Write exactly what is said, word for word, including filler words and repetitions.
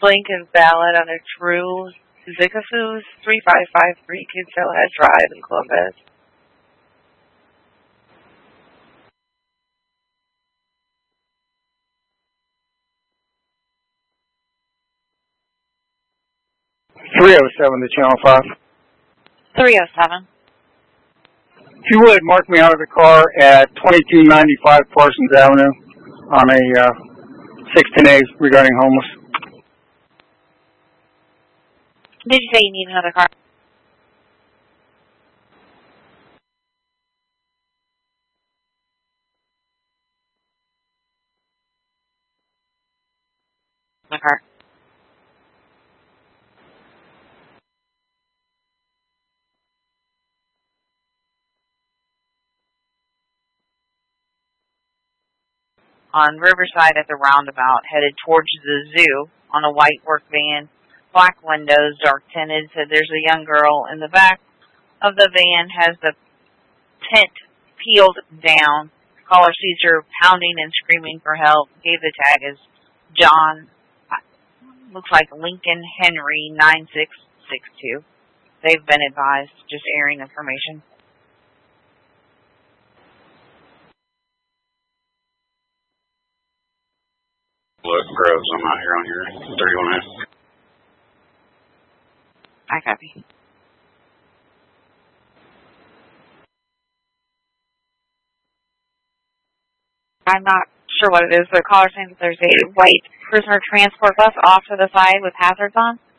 Lincoln Ballot on a true Zickafoos, three five five three Kinsale Head Drive in Columbus. three oh seven to Channel five. three oh seven. If you would, mark me out of the car at twenty-two ninety-five Parsons Avenue on a uh, six ten A regarding homeless. Did you say you need another car? My car. On Riverside at the roundabout, headed towards the zoo on a white work van, black windows, dark tinted. Said there's a young girl in the back of the van, has the tent peeled down. Caller sees her pounding and screaming for help. Gave the tag as John, looks like Lincoln Henry nine six six two. They've been advised, just airing information. Look, Groves, I'm out here on your thirty-one F. I copy. I'm not sure what it is, but caller saying that there's a white prisoner transport bus off to the side with hazards on.